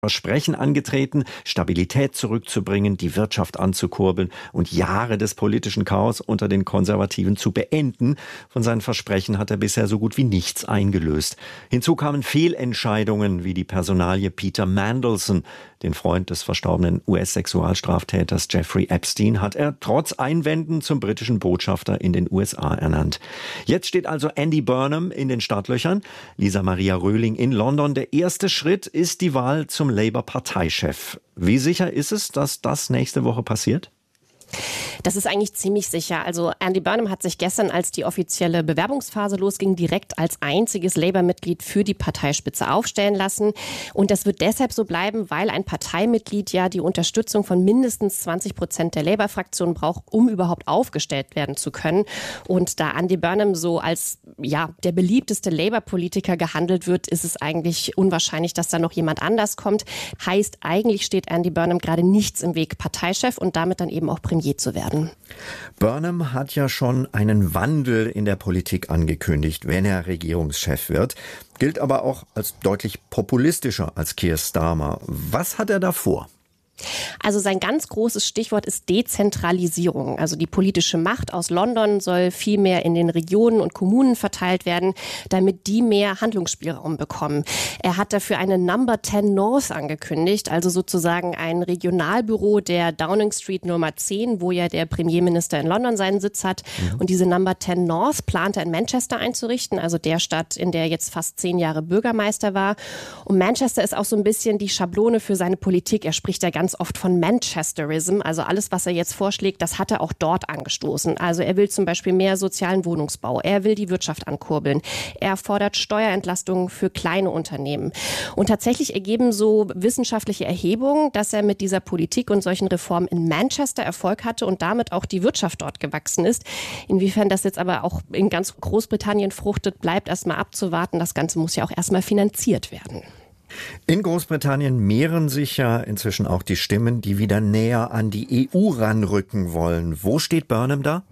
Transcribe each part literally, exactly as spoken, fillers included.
Versprechen angetreten, Stabilität zurückzubringen, die Wirtschaft anzukurbeln und Jahre des politischen Chaos unter den Konservativen zu beenden. Von seinen Versprechen hat er bisher so gut wie nichts eingelöst. Hinzu kamen Fehlentscheidungen wie die Personalie Peter Mandelson. Den Freund des verstorbenen U S-Sexualstraftäters Jeffrey Epstein hat er trotz Einwänden zum britischen Botschafter in den U S A ernannt. Jetzt steht also Andy Burnham in den Startlöchern. Lisa Maria Röhling in London. Der erste Schritt ist die Wahl zum Labour-Parteichef. Wie sicher ist es, dass das nächste Woche passiert? Das ist eigentlich ziemlich sicher. Also Andy Burnham hat sich gestern, als die offizielle Bewerbungsphase losging, direkt als einziges Labour-Mitglied für die Parteispitze aufstellen lassen. Und das wird deshalb so bleiben, weil ein Parteimitglied ja die Unterstützung von mindestens zwanzig Prozent der Labour-Fraktion braucht, um überhaupt aufgestellt werden zu können. Und da Andy Burnham so als ja der beliebteste Labour-Politiker gehandelt wird, ist es eigentlich unwahrscheinlich, dass da noch jemand anders kommt. Heißt, eigentlich steht Andy Burnham gerade nichts im Weg, Parteichef und damit dann eben auch Premier zu werden. Burnham hat ja schon einen Wandel in der Politik angekündigt, wenn er Regierungschef wird, gilt aber auch als deutlich populistischer als Keir Starmer. Was hat er da vor? Also sein ganz großes Stichwort ist Dezentralisierung. Also die politische Macht aus London soll viel mehr in den Regionen und Kommunen verteilt werden, damit die mehr Handlungsspielraum bekommen. Er hat dafür eine Number zehn North angekündigt, also sozusagen ein Regionalbüro der Downing Street Nummer zehn, wo ja der Premierminister in London seinen Sitz hat. Mhm. Und diese Number zehn North plant er in Manchester einzurichten, also der Stadt, in der er jetzt fast zehn Jahre Bürgermeister war. Und Manchester ist auch so ein bisschen die Schablone für seine Politik. Er spricht ja ganz oft von Manchesterism, also alles, was er jetzt vorschlägt, das hat er auch dort angestoßen. Also er will zum Beispiel mehr sozialen Wohnungsbau, er will die Wirtschaft ankurbeln, er fordert Steuerentlastungen für kleine Unternehmen. Und tatsächlich ergeben so wissenschaftliche Erhebungen, dass er mit dieser Politik und solchen Reformen in Manchester Erfolg hatte und damit auch die Wirtschaft dort gewachsen ist. Inwiefern das jetzt aber auch in ganz Großbritannien fruchtet, bleibt erstmal abzuwarten. Das Ganze muss ja auch erstmal finanziert werden. In Großbritannien mehren sich ja inzwischen auch die Stimmen, die wieder näher an die E U ranrücken wollen. Wo steht Burnham da?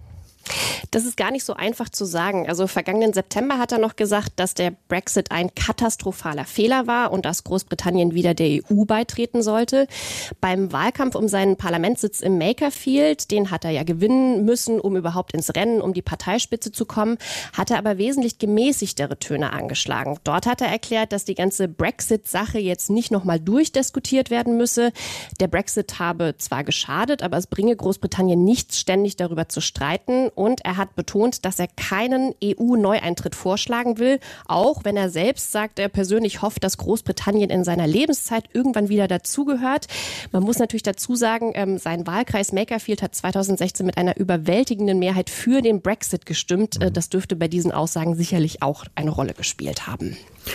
Das ist gar nicht so einfach zu sagen. Also vergangenen September hat er noch gesagt, dass der Brexit ein katastrophaler Fehler war und dass Großbritannien wieder der E U beitreten sollte. Beim Wahlkampf um seinen Parlamentssitz im Makerfield, den hat er ja gewinnen müssen, um überhaupt ins Rennen, um die Parteispitze zu kommen, hat er aber wesentlich gemäßigtere Töne angeschlagen. Dort hat er erklärt, dass die ganze Brexit-Sache jetzt nicht nochmal durchdiskutiert werden müsse. Der Brexit habe zwar geschadet, aber es bringe Großbritannien nichts, ständig darüber zu streiten. Und er hat betont, dass er keinen E U-Neueintritt vorschlagen will, auch wenn er selbst sagt, er persönlich hofft, dass Großbritannien in seiner Lebenszeit irgendwann wieder dazugehört. Man muss natürlich dazu sagen, sein Wahlkreis Makerfield hat zweitausendsechzehn mit einer überwältigenden Mehrheit für den Brexit gestimmt. Das dürfte bei diesen Aussagen sicherlich auch eine Rolle gespielt haben.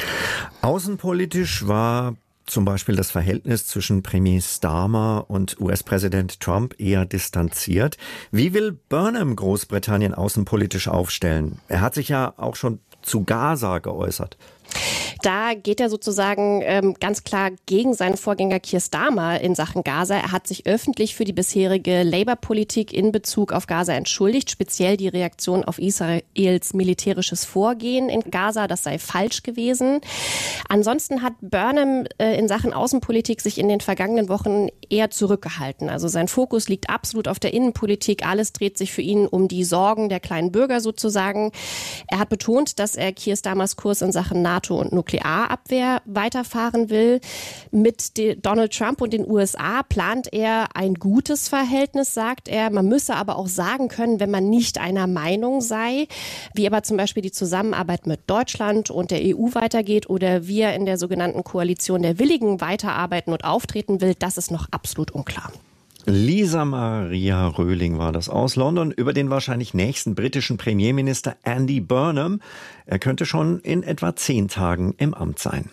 Außenpolitisch war zum Beispiel das Verhältnis zwischen Premier Starmer und U S-Präsident Trump eher distanziert. Wie will Burnham Großbritannien außenpolitisch aufstellen? Er hat sich ja auch schon zu Gaza geäußert. Da geht er sozusagen ähm, ganz klar gegen seinen Vorgänger Keir Starmer in Sachen Gaza. Er hat sich öffentlich für die bisherige Labour-Politik in Bezug auf Gaza entschuldigt, speziell die Reaktion auf Israels militärisches Vorgehen in Gaza, das sei falsch gewesen. Ansonsten hat Burnham äh, in Sachen Außenpolitik sich in den vergangenen Wochen eher zurückgehalten. Also sein Fokus liegt absolut auf der Innenpolitik. Alles dreht sich für ihn um die Sorgen der kleinen Bürger sozusagen. Er hat betont, dass er Keir Starmers Kurs in Sachen NATO und Nuklearabwehr weiterfahren will. Mit Donald Trump und den U S A plant er ein gutes Verhältnis, sagt er. Man müsse aber auch sagen können, wenn man nicht einer Meinung sei, wie aber zum Beispiel die Zusammenarbeit mit Deutschland und der E U weitergeht oder wie er in der sogenannten Koalition der Willigen weiterarbeiten und auftreten will, das ist noch absolut unklar. Lisa Maria Röhling war das aus London über den wahrscheinlich nächsten britischen Premierminister Andy Burnham. Er könnte schon in etwa zehn Tagen im Amt sein.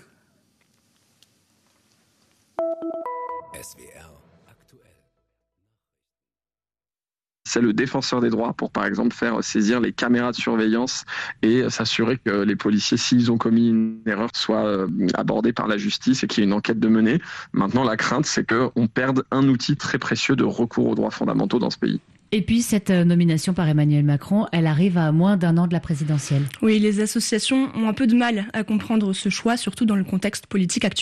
S W R aktuell. C'est le défenseur des droits pour, par exemple, faire saisir les caméras de surveillance et s'assurer que les policiers, s'ils ont commis une erreur, soient abordés par la justice et qu'il y ait une enquête de menée. Maintenant, la crainte, c'est qu'on perde un outil très précieux de recours aux droits fondamentaux dans ce pays. Et puis cette nomination par Emmanuel Macron, elle arrive à moins d'un an de la présidentielle. Oui, les associations ont un peu de mal à comprendre ce choix, surtout dans le contexte politique actuel.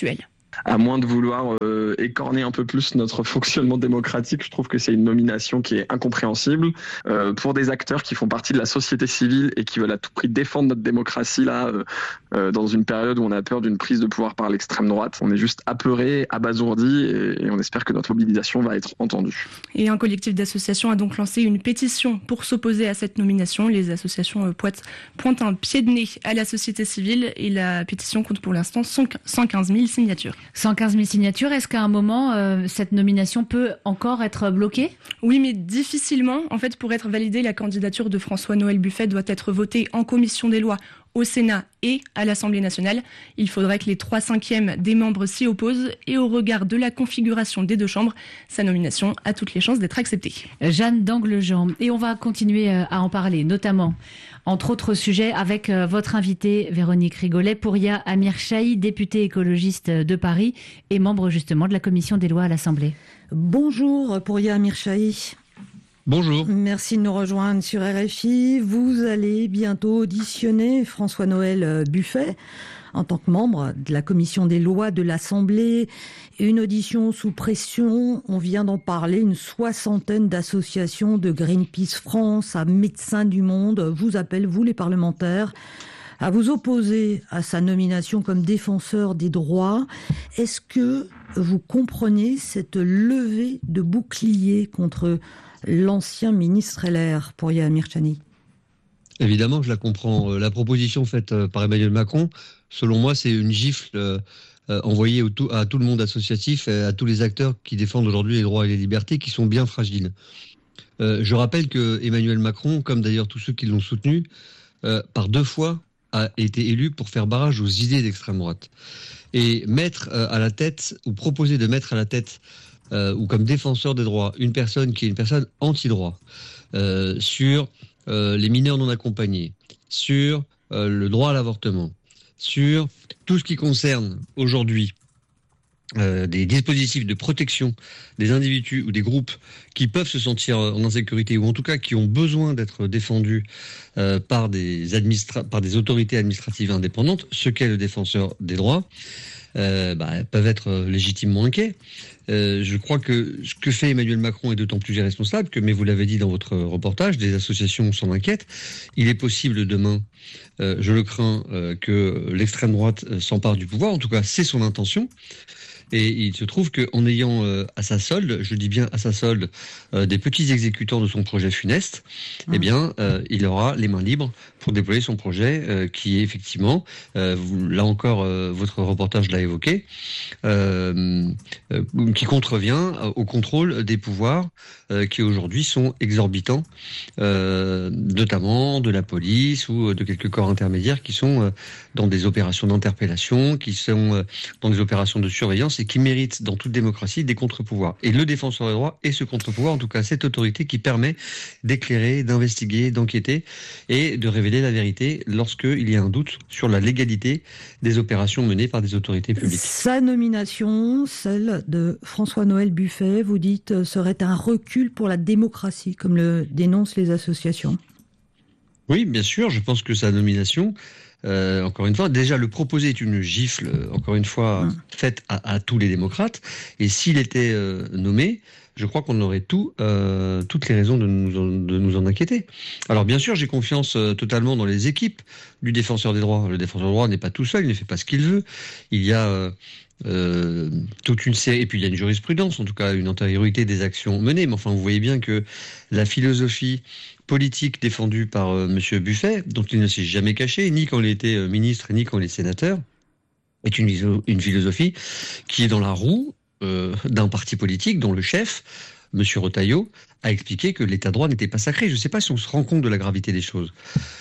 À moins de vouloir euh, écorner un peu plus notre fonctionnement démocratique, je trouve que c'est une nomination qui est incompréhensible. Euh, pour des acteurs qui font partie de la société civile et qui veulent à tout prix défendre notre démocratie, là, euh, euh, dans une période où on a peur d'une prise de pouvoir par l'extrême droite, on est juste apeuré, abasourdi, et, et on espère que notre mobilisation va être entendue. Et un collectif d'associations a donc lancé une pétition pour s'opposer à cette nomination. Les associations euh, pointent, pointent un pied de nez à la société civile et la pétition compte pour l'instant cent quinze mille signatures. cent quinze mille signatures, est-ce qu'à un moment, euh, cette nomination peut encore être bloquée ? Oui, mais difficilement. En fait, pour être validée, la candidature de François-Noël Buffet doit être votée en commission des lois au Sénat et à l'Assemblée nationale. Il faudrait que les trois cinquièmes des membres s'y opposent et au regard de la configuration des deux chambres, sa nomination a toutes les chances d'être acceptée. Jeanne d'Anglejean. Et on va continuer à en parler, notamment, entre autres sujets, avec votre invitée Véronique Rigolet, Pouria Amirchahi, députée écologiste de Paris et membre justement de la commission des lois à l'Assemblée. Bonjour Pouria Amirchahi. Bonjour. Merci de nous rejoindre sur R F I. Vous allez bientôt auditionner François-Noël Buffet en tant que membre de la commission des lois de l'Assemblée. Une audition sous pression, on vient d'en parler, une soixantaine d'associations de Greenpeace France à Médecins du Monde vous appellent, vous les parlementaires, à vous opposer à sa nomination comme défenseur des droits. Est-ce que vous comprenez cette levée de bouclier contre l'ancien ministre L R, Pouria Amirchahi? Évidemment que je la comprends. La proposition faite par Emmanuel Macron, selon moi, c'est une gifle euh, envoyée au tout, à tout le monde associatif, à tous les acteurs qui défendent aujourd'hui les droits et les libertés, qui sont bien fragiles. Euh, je rappelle que Emmanuel Macron, comme d'ailleurs tous ceux qui l'ont soutenu, euh, par deux fois a été élu pour faire barrage aux idées d'extrême droite. Et mettre euh, à la tête, ou proposer de mettre à la tête Euh, ou comme défenseur des droits, une personne qui est une personne anti-droit, euh, sur euh, les mineurs non accompagnés, sur euh, le droit à l'avortement, sur tout ce qui concerne aujourd'hui euh, des dispositifs de protection des individus ou des groupes qui peuvent se sentir en insécurité ou en tout cas qui ont besoin d'être défendus euh, par des administra- par des autorités administratives indépendantes, ce qu'est le défenseur des droits, euh, bah, peuvent être légitimement inquiets. Euh, je crois que ce que fait Emmanuel Macron est d'autant plus irresponsable que, mais vous l'avez dit dans votre reportage, des associations s'en inquiètent. Il est possible demain, euh, je le crains, euh, que l'extrême droite euh, s'empare du pouvoir. En tout cas, c'est son intention. Et il se trouve qu'en ayant euh, à sa solde, je dis bien à sa solde, euh, des petits exécutants de son projet funeste, mmh. eh bien, euh, il aura les mains libres pour déployer son projet, euh, qui est effectivement, euh, vous, là encore, euh, votre reportage l'a évoqué, euh, euh, qui contrevient au contrôle des pouvoirs euh, qui aujourd'hui sont exorbitants, euh, notamment de la police ou de quelques corps intermédiaires qui sont euh, dans des opérations d'interpellation, qui sont euh, dans des opérations de surveillance et qui mérite dans toute démocratie des contre-pouvoirs. Et le défenseur des droits est ce contre-pouvoir, en tout cas cette autorité qui permet d'éclairer, d'investiguer, d'enquêter et de révéler la vérité lorsqu'il y a un doute sur la légalité des opérations menées par des autorités publiques. Sa nomination, celle de François-Noël Buffet, vous dites, serait un recul pour la démocratie, comme le dénoncent les associations. Oui, bien sûr, je pense que sa nomination, Euh, encore une fois, déjà le proposer est une gifle, euh, encore une fois, mmh. faite à, à tous les démocrates. Et s'il était euh, nommé, je crois qu'on aurait tout, euh, toutes les raisons de nous, en, de nous en inquiéter. Alors bien sûr, j'ai confiance euh, totalement dans les équipes du défenseur des droits. Le défenseur des droits n'est pas tout seul, il ne fait pas ce qu'il veut. Il y a euh, euh, toute une série, et puis il y a une jurisprudence, en tout cas une antériorité des actions menées. Mais enfin, vous voyez bien que la philosophie politique défendue par euh, Monsieur Buffet, dont il ne s'est jamais caché, ni quand il était euh, ministre, ni quand il est sénateur, est une, une philosophie qui est dans la roue euh, d'un parti politique dont le chef, Monsieur Retailleau, a expliqué que l'état de droit n'était pas sacré. Je ne sais pas si on se rend compte de la gravité des choses.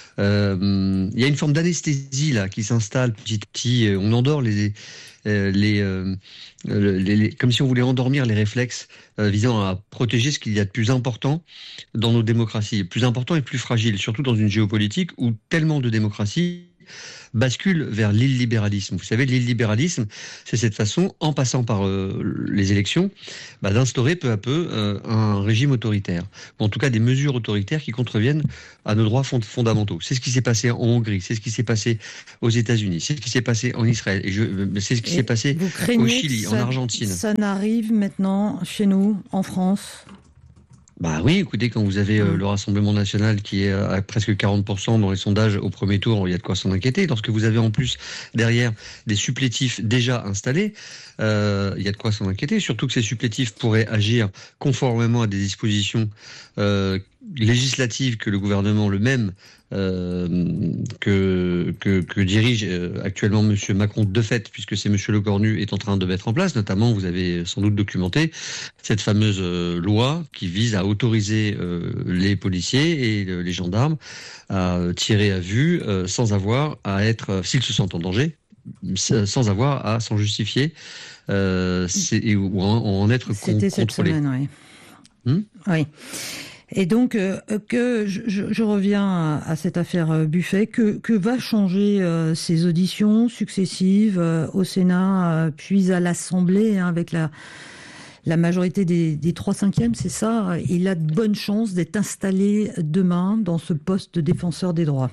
Euh, il y a une forme d'anesthésie là qui s'installe petit à petit. On endort les, euh, les, euh, les, les, comme si on voulait endormir les réflexes euh, visant à protéger ce qu'il y a de plus important dans nos démocraties, plus important et plus fragile, surtout dans une géopolitique où tellement de démocraties bascule vers l'illibéralisme. Vous savez, l'illibéralisme, c'est cette façon, en passant par euh, les élections, bah, d'instaurer peu à peu euh, un régime autoritaire. Ou en tout cas, des mesures autoritaires qui contreviennent à nos droits fond- fondamentaux. C'est ce qui s'est passé en Hongrie, c'est ce qui s'est passé aux États-Unis, c'est ce qui s'est passé en Israël, et je, c'est ce qui et s'est passé au Chili, ça, en Argentine. Ça n'arrive maintenant chez nous, en France ? Bah oui, écoutez, quand vous avez euh, le Rassemblement national qui est à presque quarante pour cent dans les sondages au premier tour, il y a de quoi s'en inquiéter. Lorsque vous avez en plus derrière des supplétifs déjà installés, euh, il y a de quoi s'en inquiéter. Surtout que ces supplétifs pourraient agir conformément à des dispositions euh, législatives que le gouvernement le même euh, que, que que dirige actuellement Monsieur Macron de fait, puisque c'est Monsieur Lecornu est en train de mettre en place. Notamment, vous avez sans doute documenté cette fameuse euh, loi qui vise à autoriser euh, les policiers et euh, les gendarmes à tirer à vue euh, sans avoir à être, euh, s'ils se sentent en danger, sans avoir à s'en justifier euh, c'est, ou en, en être C'était con, contrôlé. Cette semaine, oui. Hmm oui. Et donc, euh, que je, je reviens à, à cette affaire Buffet, que, que va changer euh, ces auditions successives euh, au Sénat, euh, puis à l'Assemblée, hein, avec la, la majorité des, des trois cinquièmes, c'est ça. Il a de bonnes chances d'être installé demain dans ce poste de défenseur des droits.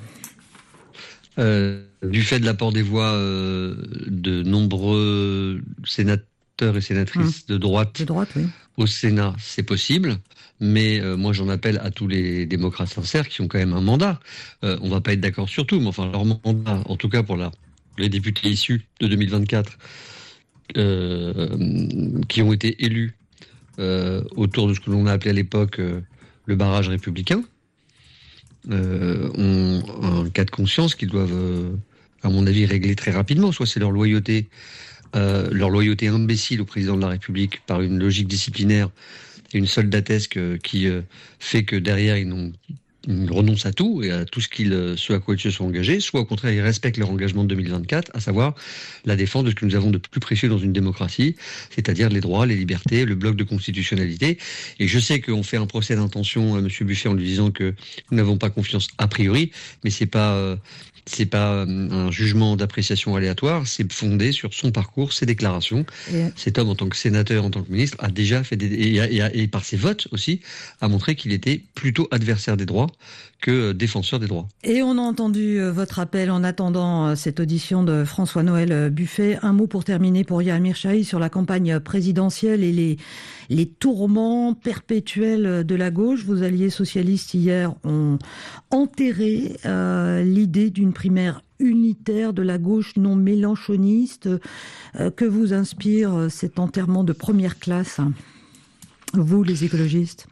Euh, du fait de l'apport des voix euh, de nombreux sénateurs et sénatrices mmh. de droite, de droite oui. au Sénat, c'est possible. Mais euh, moi, j'en appelle à tous les démocrates sincères qui ont quand même un mandat. Euh, on va pas être d'accord sur tout, mais enfin, leur mandat, en tout cas pour la, les députés issus de deux mille vingt-quatre, euh, qui ont été élus euh, autour de ce que l'on a appelé à l'époque euh, le barrage républicain, euh, ont un cas de conscience qu'ils doivent, euh, à mon avis, régler très rapidement. Soit c'est leur loyauté, euh, leur loyauté imbécile au président de la République par une logique disciplinaire et une soldatesque qui euh, fait que derrière ils, n'ont, ils renoncent à tout et à tout ce, qu'ils, ce à quoi ils se sont engagés, soit au contraire ils respectent leur engagement de deux mille vingt-quatre, à savoir la défense de ce que nous avons de plus précieux dans une démocratie, c'est-à-dire les droits, les libertés, le bloc de constitutionnalité. Et je sais qu'on fait un procès d'intention à M. Buffet en lui disant que nous n'avons pas confiance a priori, mais c'est pas... Euh, c'est pas un jugement d'appréciation aléatoire, c'est fondé sur son parcours, ses déclarations. Et cet homme, en tant que sénateur, en tant que ministre, a déjà fait des... Et, et, et par ses votes aussi, a montré qu'il était plutôt adversaire des droits que défenseur des droits. Et on a entendu votre appel en attendant cette audition de François-Noël Buffet. Un mot pour terminer pour Yahya Amir-Shahi sur la campagne présidentielle et les, les tourments perpétuels de la gauche. Vos alliés socialistes hier ont enterré euh, l'idée d'une primaire unitaire de la gauche non mélanchoniste. Euh, que vous inspire cet enterrement de première classe, vous les écologistes?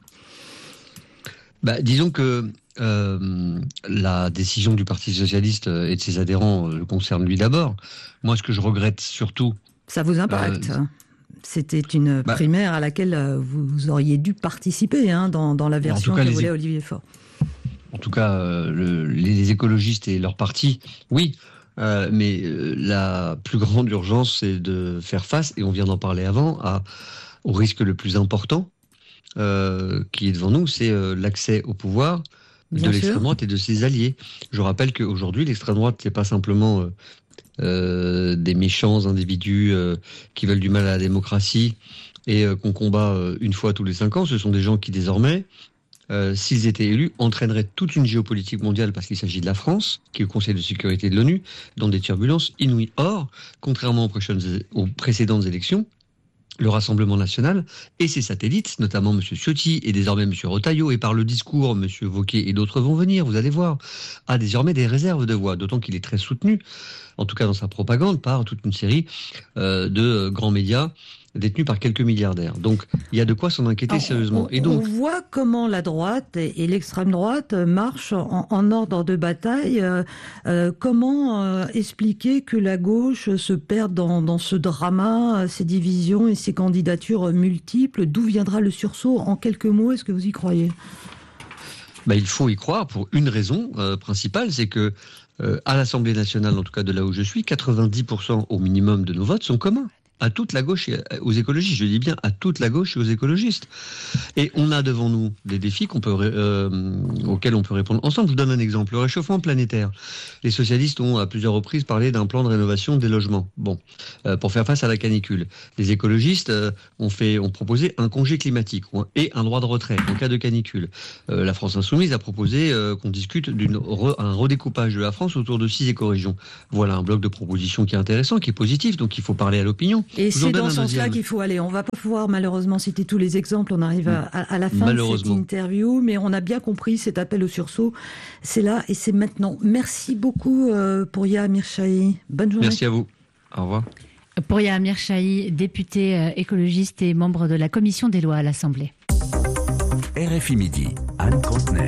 Bah, disons que euh, la décision du Parti socialiste et de ses adhérents le concerne lui d'abord. Moi, ce que je regrette surtout... Ça vous impacte euh, C'était une bah, primaire à laquelle vous auriez dû participer hein, dans, dans la version que voulait Olivier Faure. En tout cas, euh, le, les écologistes et leur parti, oui. Euh, mais euh, la plus grande urgence, c'est de faire face, et on vient d'en parler avant, à, au risque le plus important euh, qui est devant nous, c'est euh, l'accès au pouvoir Bien de l'extrême droite et de ses alliés. Je rappelle qu'aujourd'hui, l'extrême droite, c'est pas simplement euh, euh, des méchants individus euh, qui veulent du mal à la démocratie et euh, qu'on combat euh, une fois tous les cinq ans. Ce sont des gens qui désormais, euh, s'ils étaient élus, entraîneraient toute une géopolitique mondiale parce qu'il s'agit de la France, qui est au Conseil de sécurité de l'ONU, dans des turbulences inouïes. Or, contrairement aux précédentes, aux précédentes élections, le Rassemblement national et ses satellites, notamment M. Ciotti et désormais M. Retailleau, et par le discours, M. Wauquiez et d'autres vont venir, vous allez voir, a désormais des réserves de voix, d'autant qu'il est très soutenu, en tout cas dans sa propagande, par toute une série euh, de grands médias détenus par quelques milliardaires. Donc, il y a de quoi s'en inquiéter Alors, sérieusement. On, et donc, on voit comment la droite et, et l'extrême droite marchent en, en ordre de bataille. Euh, euh, comment euh, expliquer que la gauche se perde dans, dans ce drama, ces divisions et ces candidatures multiples? D'où viendra le sursaut? En quelques mots, est-ce que vous y croyez? Ben, il faut y croire pour une raison euh, principale, c'est que euh, à l'Assemblée nationale, en tout cas de là où je suis, quatre-vingt-dix pour cent au minimum de nos votes sont communs. à toute la gauche et aux écologistes. Je dis bien à toute la gauche et aux écologistes. Et on a devant nous des défis qu'on peut, euh, auxquels on peut répondre ensemble. Je vous donne un exemple. Le réchauffement planétaire. Les socialistes ont à plusieurs reprises parlé d'un plan de rénovation des logements. Bon, euh, pour faire face à la canicule. Les écologistes euh, ont, fait, ont proposé un congé climatique et un droit de retrait en cas de canicule. Euh, la France Insoumise a proposé euh, qu'on discute d'un re, redécoupage de la France autour de six écorégions. Voilà un bloc de propositions qui est intéressant, qui est positif, donc il faut parler à l'opinion. Et c'est dans ce sens-là qu'il faut aller. On ne va pas pouvoir malheureusement citer tous les exemples, on arrive à, à la fin de cette interview, mais on a bien compris cet appel au sursaut. C'est là et c'est maintenant. Merci beaucoup euh, Pouria Amir Chahi. Bonne journée. Merci à vous. Au revoir. Pouria Amir Chahi, député euh, écologiste et membre de la commission des lois à l'Assemblée. R F I Midi, Anne Contener.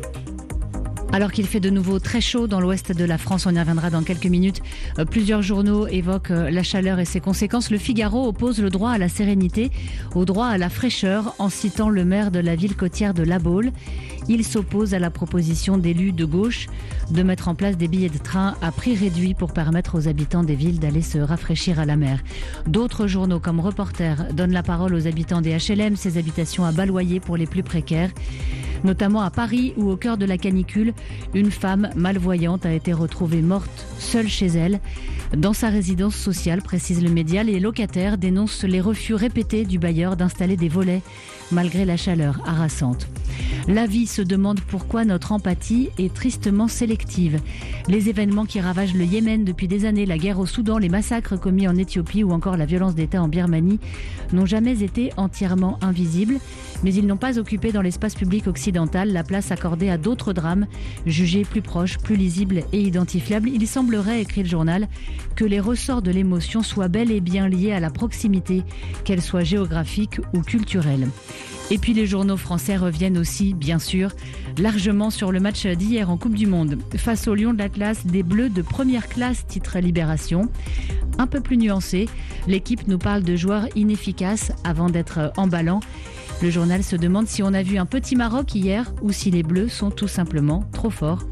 Alors qu'il fait de nouveau très chaud dans l'ouest de la France, on y reviendra dans quelques minutes. Euh, plusieurs journaux évoquent euh, la chaleur et ses conséquences. Le Figaro oppose le droit à la sérénité au droit à la fraîcheur en citant le maire de la ville côtière de La Baule. Il s'oppose à la proposition d'élus de gauche de mettre en place des billets de train à prix réduit pour permettre aux habitants des villes d'aller se rafraîchir à la mer. D'autres journaux comme Reporter donnent la parole aux habitants des H L M, ces habitations à bas loyer pour les plus précaires. Notamment à Paris où au cœur de la canicule, une femme malvoyante a été retrouvée morte seule chez elle. Dans sa résidence sociale, précise le média, les locataires dénoncent les refus répétés du bailleur d'installer des volets malgré la chaleur harassante. La vie se demande pourquoi notre empathie est tristement sélective. Les événements qui ravagent le Yémen depuis des années, la guerre au Soudan, les massacres commis en Éthiopie ou encore la violence d'État en Birmanie n'ont jamais été entièrement invisibles, mais ils n'ont pas occupé dans l'espace public occidental la place accordée à d'autres drames, jugés plus proches, plus lisibles et identifiables. Il semblerait, écrit le journal, que les ressorts de l'émotion soient bel et bien liés à la proximité, qu'elle soit géographique ou culturelle. Et puis les journaux français reviennent aussi, bien sûr, largement sur le match d'hier en Coupe du Monde. Face aux Lions de l'Atlas, des Bleus de première classe, titre Libération. Un peu plus nuancé, l'équipe nous parle de joueurs inefficaces avant d'être emballants. Le journal se demande si on a vu un petit Maroc hier ou si les Bleus sont tout simplement trop forts.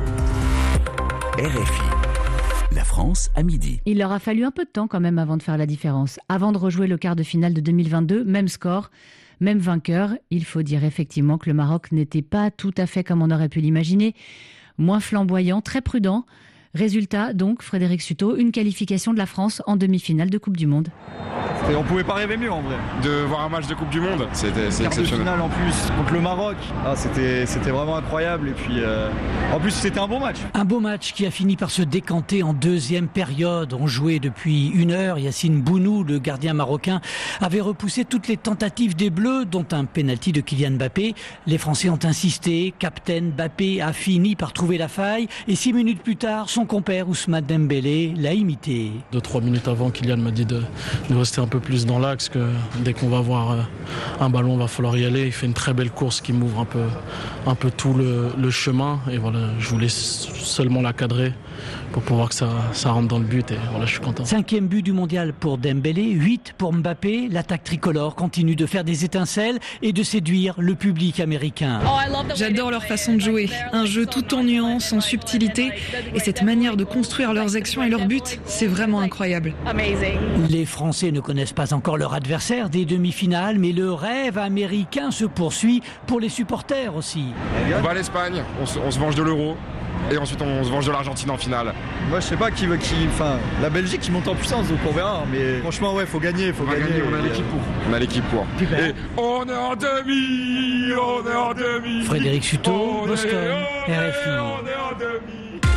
R F I, la France à midi. Il leur a fallu un peu de temps quand même avant de faire la différence. Avant de rejouer le quart de finale de deux mille vingt-deux, même score, même vainqueur. Il faut dire effectivement que le Maroc n'était pas tout à fait comme on aurait pu l'imaginer. Moins flamboyant, très prudent. Résultat donc, Frédéric Sutot, une qualification de la France en demi-finale de Coupe du Monde. Et on pouvait pas rêver mieux en vrai. De voir un match de Coupe du Monde, c'était c'est exceptionnel. Quart de finale en plus contre le Maroc, ah, c'était, c'était vraiment incroyable. Et puis euh, en plus c'était un bon match. Un beau match qui a fini par se décanter en deuxième période. On jouait depuis une heure. Yacine Bounou, le gardien marocain, avait repoussé toutes les tentatives des Bleus, dont un pénalty de Kylian Mbappé. Les Français ont insisté. Captain Mbappé a fini par trouver la faille. Et six minutes plus tard, son compère Ousmane Dembélé l'a imité. Deux, trois minutes avant, Kylian m'a dit de, de rester un peu plus dans l'axe, que dès qu'on va avoir un ballon, il va falloir y aller. Il fait une très belle course qui m'ouvre un peu, un peu tout le, le chemin. Et voilà, je voulais seulement la cadrer pour pouvoir que ça, ça rentre dans le but. Et voilà, je suis content. Cinquième but du mondial pour Dembélé, huit pour Mbappé. L'attaque tricolore continue de faire des étincelles et de séduire le public américain. J'adore leur façon de jouer. Un jeu tout en nuances, en subtilité. Et cette manière de construire leurs actions et leurs buts, c'est vraiment incroyable. Les Français ne connaissent pas encore leur adversaire des demi-finales, mais le rêve américain se poursuit pour les supporters aussi. On va à l'Espagne, on se, on se venge de l'Euro. Et ensuite on se venge de l'Argentine en finale. Moi je sais pas qui veut qui. Enfin la Belgique qui monte en puissance, donc on verra. Mais franchement ouais, faut gagner, faut on gagner. gagner. On a l'équipe pour. On a l'équipe pour. Et on est en demi, on est en demi. Frédéric Sutot, Boston, R F I. On est en demi.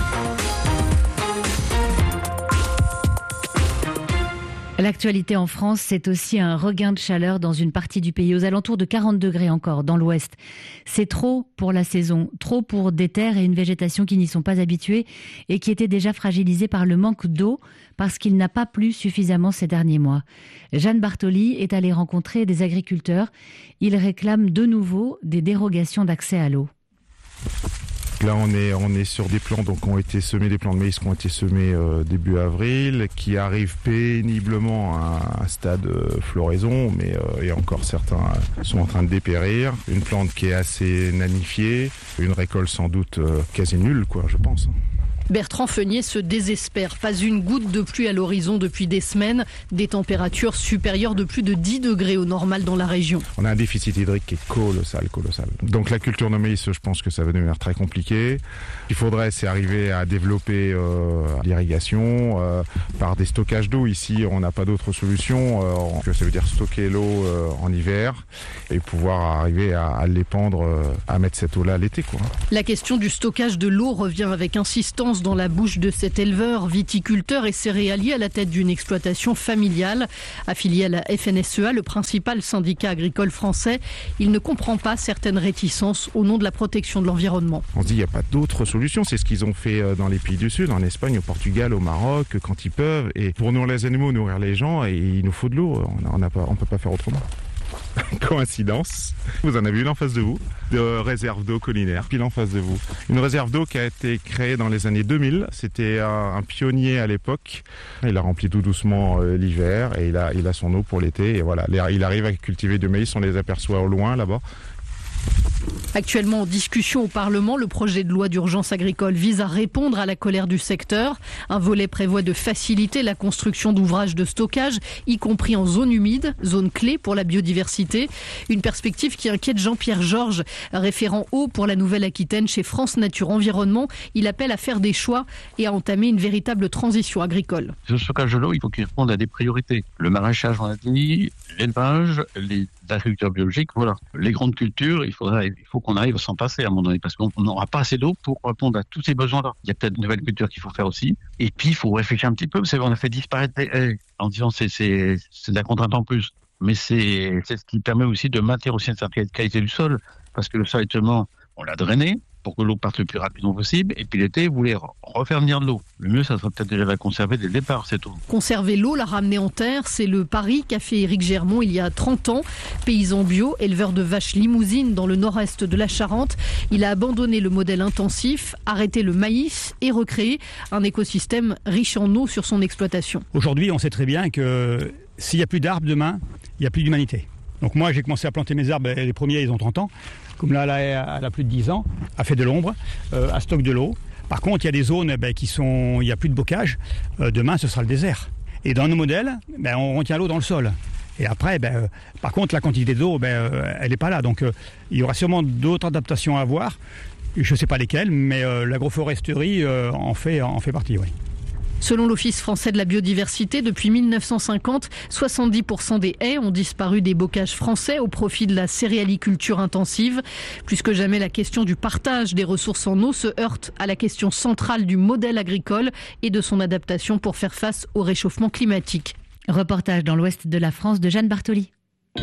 L'actualité en France, c'est aussi un regain de chaleur dans une partie du pays, aux alentours de quarante degrés encore, dans l'ouest. C'est trop pour la saison, trop pour des terres et une végétation qui n'y sont pas habituées et qui étaient déjà fragilisées par le manque d'eau parce qu'il n'a pas plu suffisamment ces derniers mois. Jeanne Bartoli est allée rencontrer des agriculteurs. Ils réclament de nouveau des dérogations d'accès à l'eau. Là, on est, on est sur des plants donc, qui ont été semés, des plants de maïs qui ont été semés euh, début avril, qui arrivent péniblement à un stade euh, floraison, mais euh, et encore certains sont en train de dépérir. Une plante qui est assez nanifiée, une récolte sans doute euh, quasi nulle, quoi, je pense. Bertrand Feunier se désespère. Pas une goutte de pluie à l'horizon depuis des semaines. Des températures supérieures de plus de dix degrés au normal dans la région. On a un déficit hydrique qui est colossal, colossal. Donc la culture de maïs, je pense que ça va devenir très compliqué. Il faudrait, c'est arriver à développer euh, l'irrigation euh, par des stockages d'eau. Ici, on n'a pas d'autre solution. Euh, ça veut dire stocker l'eau euh, en hiver et pouvoir arriver à, à l'épandre, euh, à mettre cette eau-là l'été, quoi. La question du stockage de l'eau revient avec insistance dans la bouche de cet éleveur, viticulteur et céréalier à la tête d'une exploitation familiale. Affilié à la F N S E A, le principal syndicat agricole français, il ne comprend pas certaines réticences au nom de la protection de l'environnement. On se dit qu'il n'y a pas d'autre solution. C'est ce qu'ils ont fait dans les pays du Sud, en Espagne, au Portugal, au Maroc, quand ils peuvent. Et pour nourrir les animaux, nourrir les gens, et il nous faut de l'eau. On ne peut pas faire autrement. Coïncidence, vous en avez une en face de vous, de réserve d'eau collinaire, pile en face de vous. Une réserve d'eau qui a été créée dans les années deux mille, c'était un, un pionnier à l'époque. Il a rempli tout doucement euh, l'hiver et il a, il a son eau pour l'été. Et voilà, il arrive à cultiver du maïs, on les aperçoit au loin là-bas. Actuellement en discussion au Parlement, le projet de loi d'urgence agricole vise à répondre à la colère du secteur. Un volet prévoit de faciliter la construction d'ouvrages de stockage, y compris en zone humide, zone clé pour la biodiversité. Une perspective qui inquiète Jean-Pierre Georges, référent eau pour la Nouvelle-Aquitaine chez France Nature Environnement. Il appelle à faire des choix et à entamer une véritable transition agricole. Ce stockage de l'eau, il faut qu'il réponde à des priorités. Le maraîchage, on a dit, l'élevage, les agriculteurs biologiques, voilà. Les grandes cultures, il faudra, il faut qu'on arrive à s'en passer à un moment donné, parce qu'on n'aura pas assez d'eau pour répondre à tous ces besoins-là. Il y a peut-être de nouvelles cultures qu'il faut faire aussi. Et puis, il faut réfléchir un petit peu. Vous savez, on a fait disparaître les haies en disant c'est c'est c'est de la contrainte en plus. Mais c'est c'est ce qui permet aussi de maintenir aussi une certaine qualité du sol, parce que le sol actuellement, on l'a drainé pour que l'eau parte le plus rapidement possible, et puis l'été, vous voulez refaire venir de l'eau. Le mieux, ça serait peut-être déjà de la conserver dès le départ, cette eau. Conserver l'eau, la ramener en terre, c'est le pari qu'a fait Éric Germont il y a trente ans. Paysan bio, éleveur de vaches limousines dans le nord-est de la Charente, il a abandonné le modèle intensif, arrêté le maïs et recréé un écosystème riche en eau sur son exploitation. Aujourd'hui, on sait très bien que s'il n'y a plus d'arbres demain, il n'y a plus d'humanité. Donc moi, j'ai commencé à planter mes arbres, les premiers, ils ont trente ans. Comme là, elle a, elle a plus de dix ans, a fait de l'ombre, euh, a stocké de l'eau. Par contre, il y a des zones ben, qui sont, il n'y a plus de bocage. Euh, demain, ce sera le désert. Et dans nos modèles, ben, on retient l'eau dans le sol. Et après, ben, euh, par contre, la quantité d'eau, ben, euh, elle n'est pas là. Donc, euh, il y aura sûrement d'autres adaptations à avoir. Je ne sais pas lesquelles, mais euh, l'agroforesterie euh, en fait, en fait partie, oui. Selon l'Office français de la biodiversité, depuis mille neuf cent cinquante, soixante-dix pour cent des haies ont disparu des bocages français au profit de la céréaliculture intensive. Plus que jamais, la question du partage des ressources en eau se heurte à la question centrale du modèle agricole et de son adaptation pour faire face au réchauffement climatique. Reportage dans l'ouest de la France de Jeanne Bartoli.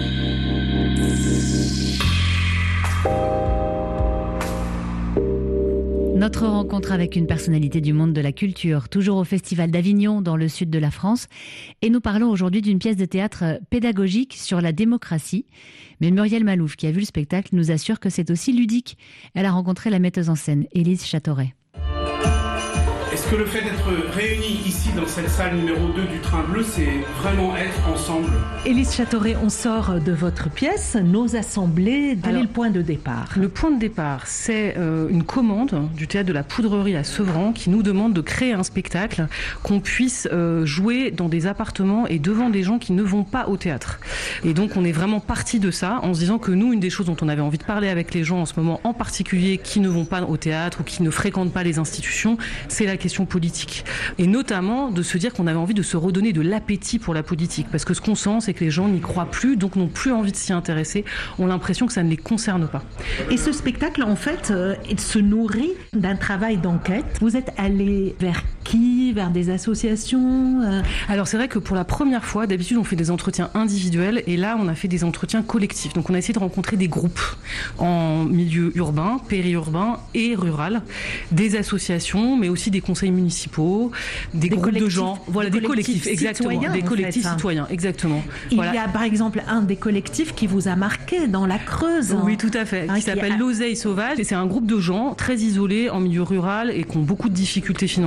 Notre rencontre avec une personnalité du monde de la culture, toujours au Festival d'Avignon, dans le sud de la France. Et nous parlons aujourd'hui d'une pièce de théâtre pédagogique sur la démocratie. Mais Muriel Malouf, qui a vu le spectacle, nous assure que c'est aussi ludique. Elle a rencontré la metteuse en scène, Élise Châteauret. Est-ce que le fait d'être réunis ici dans cette salle numéro deux du Train Bleu, c'est vraiment être ensemble? Élise Châteauret, on sort de votre pièce, Nos Assemblées, quel est le point de départ? Le point de départ, c'est euh, une commande du théâtre de la Poudrerie à Sevran qui nous demande de créer un spectacle qu'on puisse euh, jouer dans des appartements et devant des gens qui ne vont pas au théâtre. Et donc on est vraiment parti de ça en se disant que nous, une des choses dont on avait envie de parler avec les gens en ce moment, en particulier qui ne vont pas au théâtre ou qui ne fréquentent pas les institutions, c'est la question politique. Et notamment de se dire qu'on avait envie de se redonner de l'appétit pour la politique. Parce que ce qu'on sent, c'est que les gens n'y croient plus, donc n'ont plus envie de s'y intéresser, ont l'impression que ça ne les concerne pas. Et ce spectacle, en fait, euh, se nourrit d'un travail d'enquête. Vous êtes allé vers qui? Vers des associations euh... Alors c'est vrai que pour la première fois, d'habitude on fait des entretiens individuels et là on a fait des entretiens collectifs. Donc on a essayé de rencontrer des groupes en milieu urbain, périurbain et rural, des associations, mais aussi des conseils municipaux, des, des groupes de gens, voilà, des, des collectifs, collectifs exactement, des collectifs fait, citoyens, exactement. Il voilà. y a par exemple un des collectifs qui vous a marqué dans la Creuse. Oui, tout à fait, hein, qui, qui s'appelle a... l'Oseille Sauvage. Et c'est un groupe de gens très isolés en milieu rural et qui ont beaucoup de difficultés financières, qui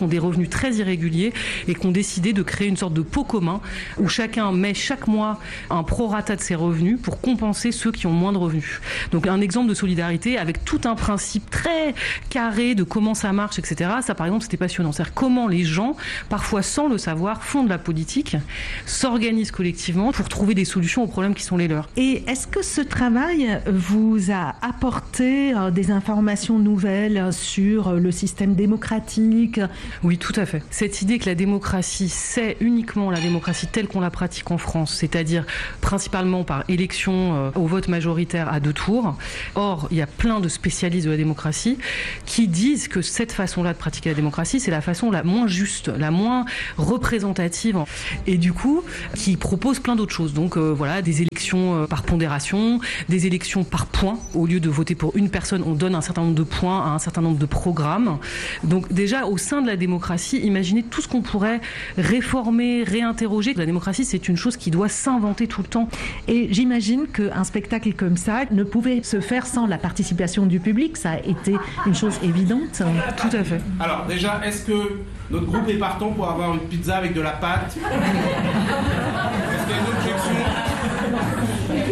ont des revenus très irréguliers et qui ont décidé de créer une sorte de pot commun où chacun met chaque mois un prorata de ses revenus pour compenser ceux qui ont moins de revenus. Donc un exemple de solidarité avec tout un principe très carré de comment ça marche, et cetera. Ça, par exemple, c'était passionnant. C'est-à-dire comment les gens, parfois sans le savoir, font de la politique, s'organisent collectivement pour trouver des solutions aux problèmes qui sont les leurs. Et est-ce que ce travail vous a apporté euh, des informations nouvelles sur le système démocratique ? Oui, tout à fait. Cette idée que la démocratie, c'est uniquement la démocratie telle qu'on la pratique en France, c'est-à-dire principalement par élection euh, au vote majoritaire à deux tours. Or, il y a plein de spécialistes de la démocratie qui disent que cette façon-là de pratiquer la démocratie, c'est la façon la moins juste, la moins représentative, et du coup, qui propose plein d'autres choses. Donc euh, voilà, des élections euh, par pondération, des élections par points. Au lieu de voter pour une personne, on donne un certain nombre de points à un certain nombre de programmes. Donc déjà, au sein de la démocratie, imaginez tout ce qu'on pourrait réformer, réinterroger. La démocratie, c'est une chose qui doit s'inventer tout le temps. Et j'imagine qu'un spectacle comme ça ne pouvait se faire sans la participation du public. Ça a été une chose évidente. Tout à fait. Alors déjà, est-ce que notre groupe est partant pour avoir une pizza avec de la pâte ? Est-ce qu'il y a une objection ?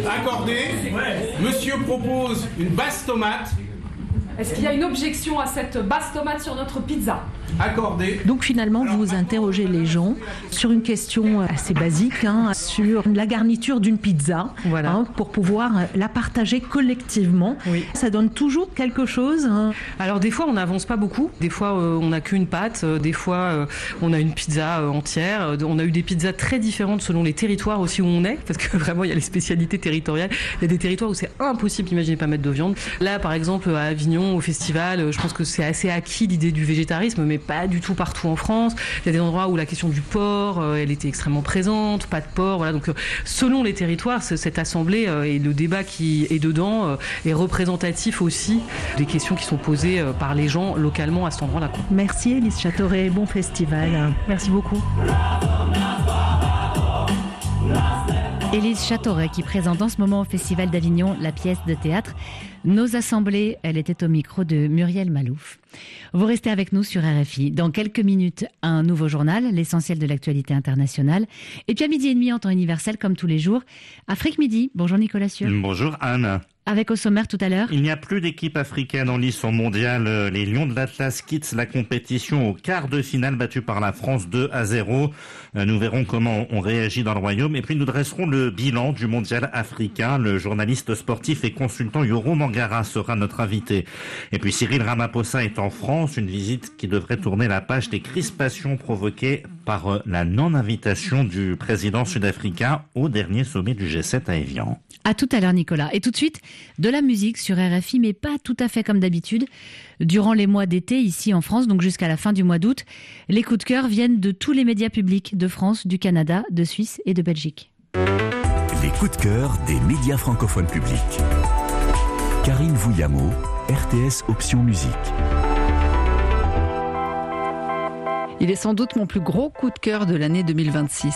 Accordé. Monsieur propose une basse tomate. Est-ce qu'il y a une objection à cette basse tomate sur notre pizza ? Accordé. Donc finalement, vous interrogez les gens sur une question assez basique, hein, sur la garniture d'une pizza, voilà. hein, pour pouvoir la partager collectivement. Oui. Ça donne toujours quelque chose. Hein. Alors des fois, on n'avance pas beaucoup. Des fois, euh, on n'a qu'une pâte. Euh, des fois, euh, on a une pizza euh, entière. Euh, on a eu des pizzas très différentes selon les territoires aussi où on est, parce que vraiment, il y a les spécialités territoriales. Il y a des territoires où c'est impossible d'imaginer pas mettre de viande. Là, par exemple, à Avignon, au festival, je pense que c'est assez acquis l'idée du végétarisme, mais pas du tout partout en France. Il y a des endroits où la question du porc, euh, elle était extrêmement présente, pas de porc, voilà. Donc, euh, selon les territoires, cette assemblée euh, et le débat qui est dedans euh, est représentatif aussi des questions qui sont posées euh, par les gens localement à cet endroit-là. Merci Élise Châteauret, bon festival. Merci beaucoup. Élise Châteauret qui présente en ce moment au Festival d'Avignon la pièce de théâtre Nos Assemblées. Elle était au micro de Muriel Malouf. Vous restez avec nous sur R F I. Dans quelques minutes, un nouveau journal, l'essentiel de l'actualité internationale. Et puis à midi et demi en temps universel, comme tous les jours, Afrique Midi. Bonjour Nicolas Sieur. Bonjour Anne. Avec au sommaire tout à l'heure. Il n'y a plus d'équipe africaine en lice au mondial. Les Lions de l'Atlas quittent la compétition au quart de finale battu par la France deux à zéro. Nous verrons comment on réagit dans le royaume. Et puis nous dresserons le bilan du mondial africain. Le journaliste sportif et consultant Yoro Mangara sera notre invité. Et puis Cyril Ramaphosa est en France. Une visite qui devrait tourner la page des crispations provoquées par la non-invitation du président sud-africain au dernier sommet du G sept à Évian. À tout à l'heure Nicolas. Et tout de suite, de la musique sur R F I, mais pas tout à fait comme d'habitude. Durant les mois d'été, ici en France, donc jusqu'à la fin du mois d'août, les coups de cœur viennent de tous les médias publics de France, du Canada, de Suisse et de Belgique. Les coups de cœur des médias francophones publics. Karine Vouillamo, R T S Option Musique. Il est sans doute mon plus gros coup de cœur de l'année deux mille vingt-six.